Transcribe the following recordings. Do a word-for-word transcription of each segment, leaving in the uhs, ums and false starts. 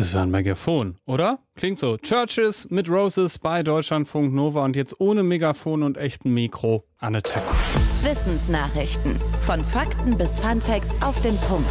Das war ein Megafon, oder? Klingt so. Churches mit Roses bei Deutschlandfunk Nova und jetzt ohne Megafon und echtem Mikro Anne Tepper. Wissensnachrichten. Von Fakten bis Funfacts auf den Punkt.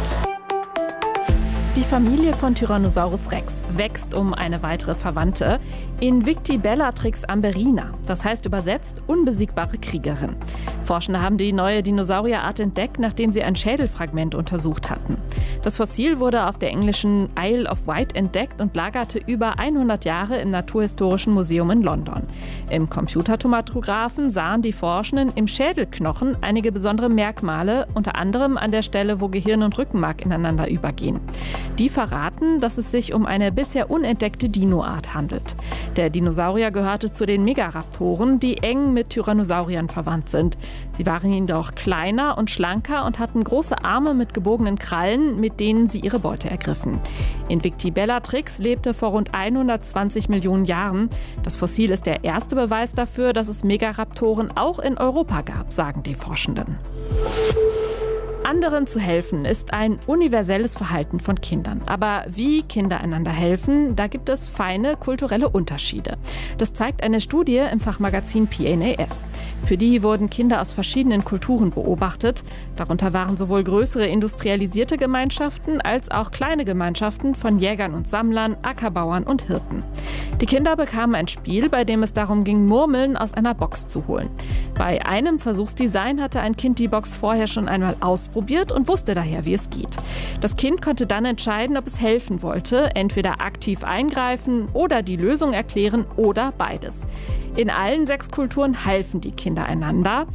Die Familie von Tyrannosaurus Rex wächst um eine weitere Verwandte. Invicti-Bellatrix amberina, das heißt übersetzt unbesiegbare Kriegerin. Forschende haben die neue Dinosaurierart entdeckt, nachdem sie ein Schädelfragment untersucht hatten. Das Fossil wurde auf der englischen Isle of Wight entdeckt und lagerte über hundert Jahre im Naturhistorischen Museum in London. Im Computertomographen sahen die Forschenden im Schädelknochen einige besondere Merkmale, unter anderem an der Stelle, wo Gehirn und Rückenmark ineinander übergehen. Die verraten, dass es sich um eine bisher unentdeckte Dinoart handelt. Der Dinosaurier gehörte zu den Megaraptoren, die eng mit Tyrannosauriern verwandt sind. Sie waren jedoch kleiner und schlanker und hatten große Arme mit gebogenen Krallen, mit denen sie ihre Beute ergriffen. Invicti-Bellatrix lebte vor rund hundertzwanzig Millionen Jahren. Das Fossil ist der erste Beweis dafür, dass es Megaraptoren auch in Europa gab, sagen die Forschenden. Anderen zu helfen ist ein universelles Verhalten von Kindern. Aber wie Kinder einander helfen, da gibt es feine kulturelle Unterschiede. Das zeigt eine Studie im Fachmagazin P N A S. Für die wurden Kinder aus verschiedenen Kulturen beobachtet. Darunter waren sowohl größere industrialisierte Gemeinschaften als auch kleine Gemeinschaften von Jägern und Sammlern, Ackerbauern und Hirten. Die Kinder bekamen ein Spiel, bei dem es darum ging, Murmeln aus einer Box zu holen. Bei einem Versuchsdesign hatte ein Kind die Box vorher schon einmal ausprobiert und wusste daher, wie es geht. Das Kind konnte dann entscheiden, ob es helfen wollte, entweder aktiv eingreifen oder die Lösung erklären oder beides. In allen sechs Kulturen halfen die Kinder einander.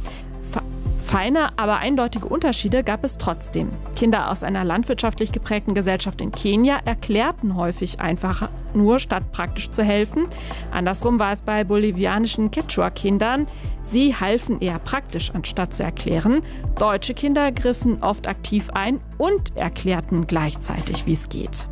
Feine, aber eindeutige Unterschiede gab es trotzdem. Kinder aus einer landwirtschaftlich geprägten Gesellschaft in Kenia erklärten häufig einfach nur, statt praktisch zu helfen. Andersrum war es bei bolivianischen Quechua-Kindern. Sie halfen eher praktisch, anstatt zu erklären. Deutsche Kinder griffen oft aktiv ein und erklärten gleichzeitig, wie es geht.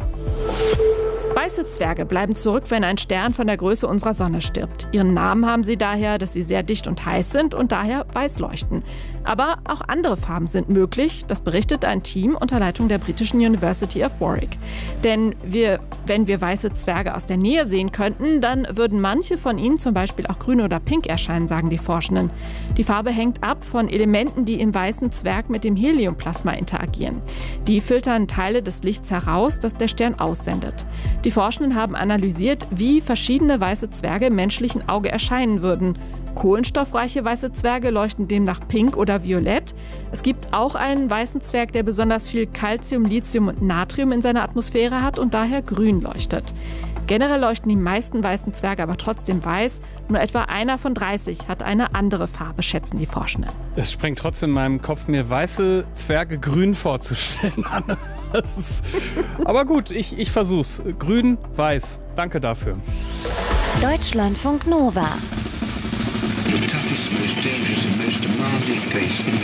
Weiße Zwerge bleiben zurück, wenn ein Stern von der Größe unserer Sonne stirbt. Ihren Namen haben sie daher, dass sie sehr dicht und heiß sind und daher weiß leuchten. Aber auch andere Farben sind möglich, das berichtet ein Team unter Leitung der britischen University of Warwick. Denn wir, wenn wir weiße Zwerge aus der Nähe sehen könnten, dann würden manche von ihnen zum Beispiel auch grün oder pink erscheinen, sagen die Forschenden. Die Farbe hängt ab von Elementen, die im weißen Zwerg mit dem Heliumplasma interagieren. Die filtern Teile des Lichts heraus, das der Stern aussendet. Die Forschenden haben analysiert, wie verschiedene weiße Zwerge im menschlichen Auge erscheinen würden. Kohlenstoffreiche weiße Zwerge leuchten demnach pink oder violett. Es gibt auch einen weißen Zwerg, der besonders viel Calcium, Lithium und Natrium in seiner Atmosphäre hat und daher grün leuchtet. Generell leuchten die meisten weißen Zwerge aber trotzdem weiß. Nur etwa einer von dreißig hat eine andere Farbe, schätzen die Forschenden. Es sprengt trotzdem in meinem Kopf, mir weiße Zwerge grün vorzustellen, Anne. Das ist, aber gut, ich, ich versuch's. Grün, weiß. Danke dafür. Deutschlandfunk Nova. The toughest, most dangerous and most demanding place in